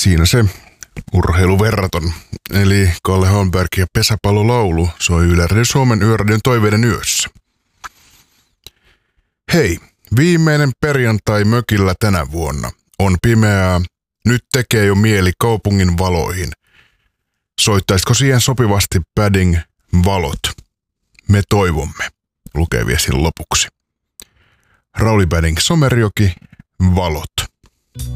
Siinä se urheiluverraton, eli Kalle Holmberg ja pesäpallolaulu soi Yle Radio Suomen Yöradion toiveiden yössä. Hei, viimeinen perjantai mökillä tänä vuonna. On pimeää, nyt tekee jo mieli kaupungin valoihin. Soittaisiko siihen sopivasti Padding valot? Me toivomme, lukee viestin lopuksi. Rauli Padding Somerjoki, valot.